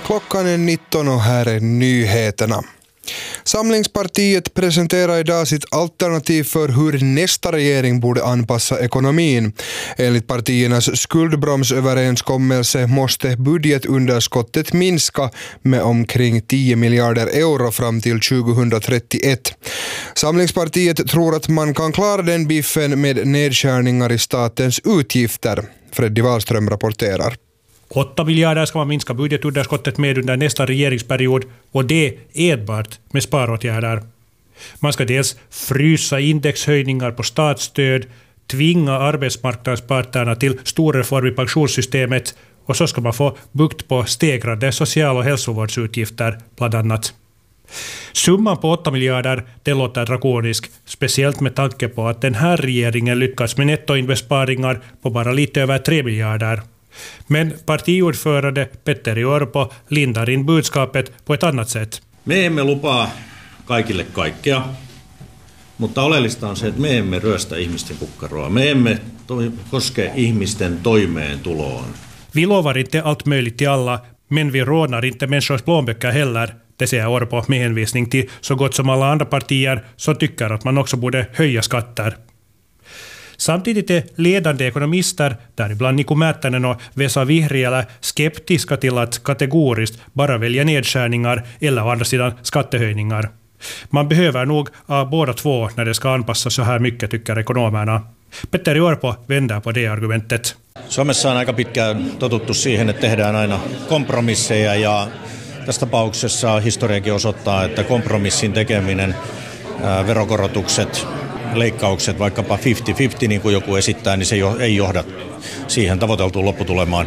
Klockan är 19 och här är nyheterna. Samlingspartiet presenterar idag sitt alternativ för hur nästa regering borde anpassa ekonomin. Enligt partiernas skuldbromsöverenskommelse måste budgetunderskottet minska med omkring 10 miljarder euro fram till 2031. Samlingspartiet tror att man kan klara den biffen med nedskärningar i statens utgifter. Freddy Wallström rapporterar. 8 miljarder ska man minska budgetunderskottet med under nästa regeringsperiod, och det enbart med sparåtgärder. Man ska dels frysa indexhöjningar på statsstöd, tvinga arbetsmarknadsparterna till stor reform i pensionssystemet, och så ska man få bukt på stegrande social- och hälsovårdsutgifter bland annat. Summan på 8 miljarder, det låter drakonisk, speciellt med tanke på att den här regeringen lyckas med nettoinbesparingar på bara lite över 3 miljarder. Men partiordförande Petteri Orpo lindar in budskapet på ett annat sätt. Me emme lupaa kaikille kaikkea, mutta oleellista on se, että me emme ryöstä ihmisten kukkaroa. Me emme koske ihmisten toimeentuloon. Vi lovar inte allt möjligt till alla, men vi rånar inte människors plånböcker heller. Det säger Orpo med hänvisning till så gott som alla andra partier som tycker att man också borde höja skatter. Samtidigt är ledande ekonomister, däribland Niko Määttänen och Vesa Vihriälä, skeptiska till att kategoriskt bara välja nedskärningar eller å andra sidan skattehöjningar. Man behöver nog båda två när det ska anpassa så här mycket, tycker ekonomerna. Petteri Orpo vänder på det argumentet. Suomessa on aika pitkään totuttu siihen, että tehdään aina kompromisseja, ja tässä tapauksessa historiakin osoittaa, että kompromissin tekeminen, verokorotukset, leikkaukset, vaikkapa 50-50, niin kuin joku esittää, niin se ei johda siihen tavoiteltuun lopputulemaan.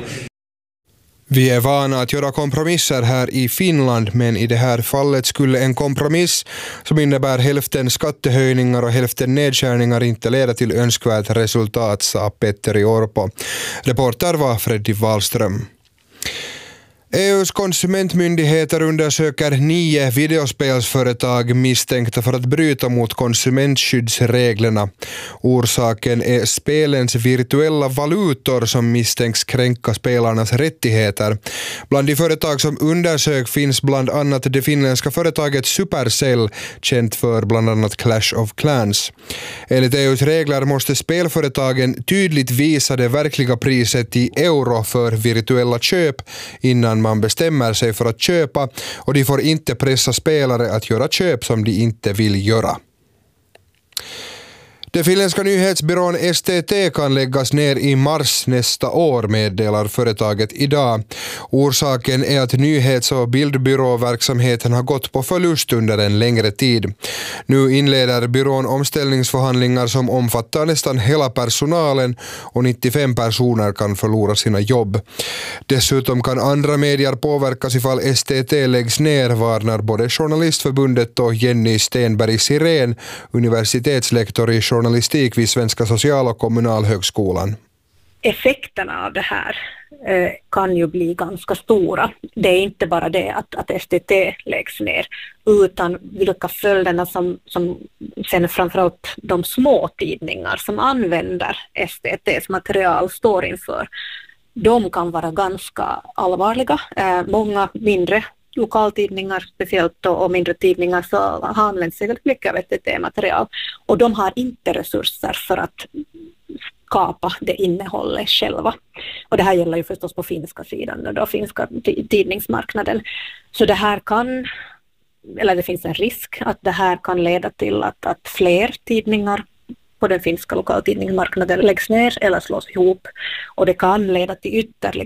Vi är vana att göra kompromisser här i Finland, men i det här fallet skulle en kompromiss som innebär hälften skattehöjningar och hälften nedskärningar inte leda till önskvärt resultat, sa Petteri Orpo. Reporter var Freddy Wallström. EU:s konsumentmyndigheter undersöker 9 videospelsföretag misstänkta för att bryta mot konsumentskyddsreglerna. Orsaken är spelens virtuella valutor som misstänks kränka spelarnas rättigheter. Bland de företag som undersök finns bland annat det finländska företaget Supercell, känt för bland annat Clash of Clans. Enligt EU:s regler måste spelföretagen tydligt visa det verkliga priset i euro för virtuella köp innan man bestämmer sig för att köpa, och de får inte pressa spelare att göra köp som de inte vill göra. Den finländska nyhetsbyrån STT kan läggas ner i mars nästa år, meddelar företaget idag. Orsaken är att nyhets- och bildbyråverksamheten har gått på förlust under en längre tid. Nu inleder byrån omställningsförhandlingar som omfattar nästan hela personalen, och 95 personer kan förlora sina jobb. Dessutom kan andra medier påverkas ifall STT läggs ner, varnar både Journalistförbundet och Jenny Stenberg Sirén, universitetslektor i journalistik vid Svenska social- och kommunalhögskolan. Effekterna av det här kan ju bli ganska stora. Det är inte bara det att STT läggs ner, utan vilka följderna som sen framförallt de små tidningar som använder STTs material står inför. De kan vara ganska allvarliga. Många mindre lokaltidningar speciellt och mindre tidningar så har använt sig väldigt mycket av STT-material, och de har inte resurser för att skapa det innehållet själva. Och det här gäller ju förstås på finska sidan och då finska tidningsmarknaden. Så det här det finns en risk att det här kan leda till att fler tidningar på den finska lokaltidningsmarknaden läggs ner eller slås ihop, och det kan leda till ytterligare